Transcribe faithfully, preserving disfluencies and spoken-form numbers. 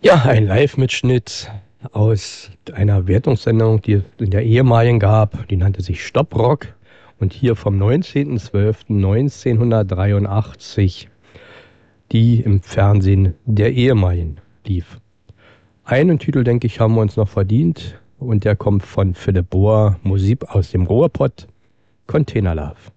Ja, ein Live-Mitschnitt aus einer Wertungssendung, die es in der ehemaligen gab. Die nannte sich Stop Rock. Und hier vom neunzehnten zwölften neunzehnhundertdreiundachtzig, die im Fernsehen der ehemaligen lief. Einen Titel, denke ich, haben wir uns noch verdient. Und der kommt von Philipp Bohr, Musik aus dem Ruhrpott, Container Love.